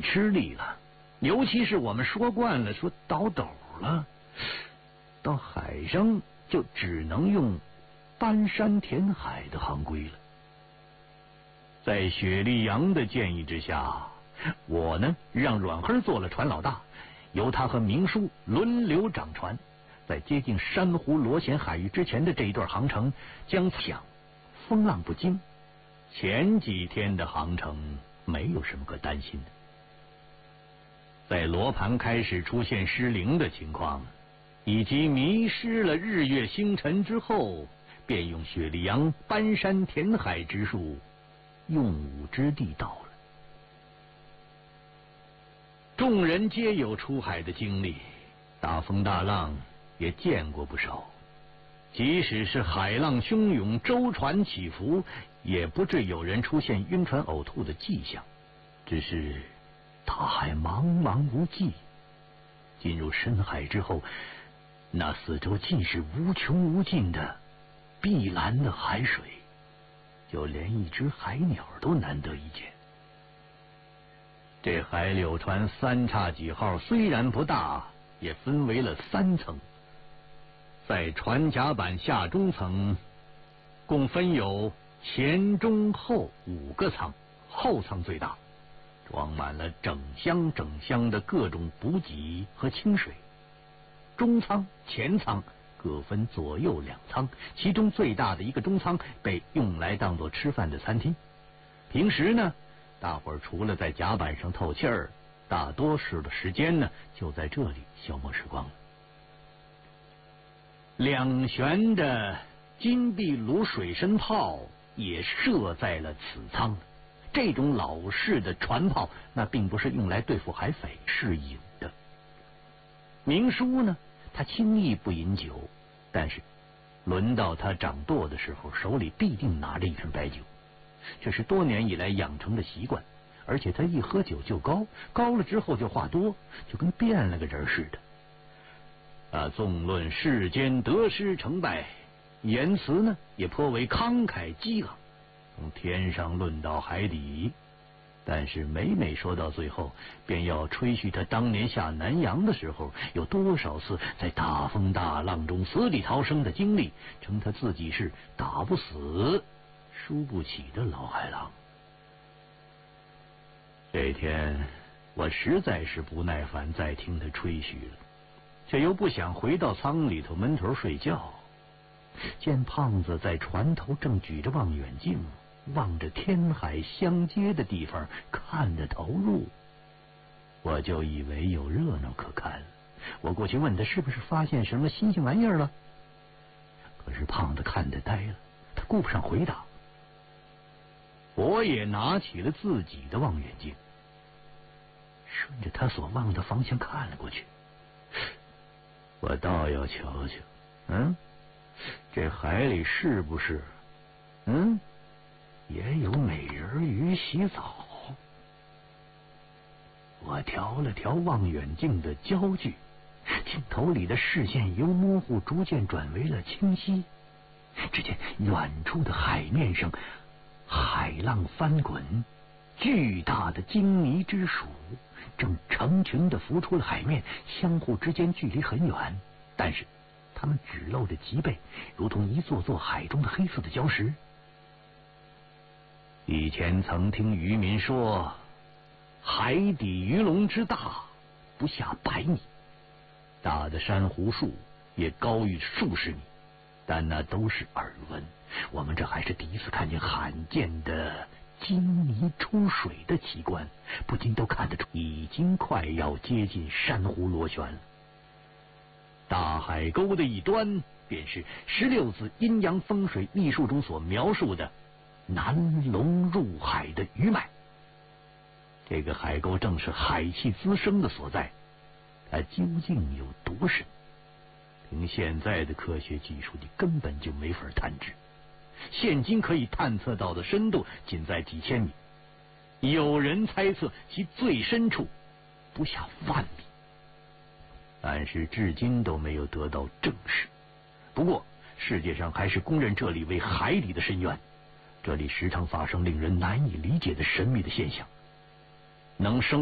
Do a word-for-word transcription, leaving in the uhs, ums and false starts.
吃力了，尤其是我们说惯了说倒斗了，到海上就只能用搬山填海的行规了。在雪莉杨的建议之下，我呢让阮黑做了船老大，由他和明叔轮流掌船，在接近珊瑚螺旋海域之前的这一段航程将想风浪不惊。前几天的航程没有什么可担心的。在罗盘开始出现失灵的情况，以及迷失了日月星辰之后，便用雪莉杨搬山填海之术，用武之地到了。众人皆有出海的经历，大风大浪也见过不少，即使是海浪汹涌，舟船起伏，也不致有人出现晕船呕吐的迹象。只是大海茫茫无际，进入深海之后，那四周尽是无穷无尽的碧蓝的海水，就连一只海鸟都难得一见。这海柳船三叉戟号虽然不大，也分为了三层，在船甲板下中层共分有前中后五个舱，后舱最大，装满了整箱整箱的各种补给和清水。中舱、前舱各分左右两舱，其中最大的一个中舱被用来当作吃饭的餐厅。平时呢，大伙儿除了在甲板上透气儿，大多数的时间呢就在这里消磨时光了。两舷的金壁炉水深炮也设在了此舱。这种老式的船炮，那并不是用来对付海匪是饮的。明叔呢，他轻易不饮酒，但是轮到他掌舵的时候，手里必定拿着一瓶白酒，这是多年以来养成的习惯。而且他一喝酒就高，高了之后就话多，就跟变了个人似的。啊，纵论世间得失成败，言辞呢也颇为慷慨激昂，从天上论到海底。但是每每说到最后，便要吹嘘他当年下南洋的时候有多少次在大风大浪中死里逃生的经历，称他自己是打不死输不起的老海狼。这天我实在是不耐烦再听他吹嘘了，却又不想回到舱里头闷头睡觉。见胖子在船头正举着望远镜，望着天海相接的地方看得投入，我就以为有热闹可看了。我过去问他是不是发现什么新鲜玩意儿了，可是胖子看得呆了，他顾不上回答。我也拿起了自己的望远镜，顺着他所望的方向看了过去。我倒要瞧瞧，嗯，这海里是不是嗯也有美人鱼洗澡？我调了调望远镜的焦距，镜头里的视线由模糊逐渐转为了清晰。只见远处的海面上海浪翻滚，巨大的鲸泥之属正成群地浮出了海面，相互之间距离很远，但是它们只露着脊背，如同一座座海中的黑色的礁石。以前曾听渔民说，海底鱼龙之大不下百米，大的珊瑚树也高于数十米，但那都是耳闻，我们这还是第一次看见罕见的鲸泥出水的奇观，不禁都看得出已经快要接近珊瑚螺旋了。大海沟的一端便是十六字阴阳风水艺术中所描述的南龙入海的鱼脉。这个海沟正是海气滋生的所在，它究竟有多深，凭现在的科学技术你根本就没法探知。现今可以探测到的深度仅在几千米，有人猜测其最深处不下万米，但是至今都没有得到证实。不过世界上还是公认这里为海里的深渊，这里时常发生令人难以理解的神秘的现象，能生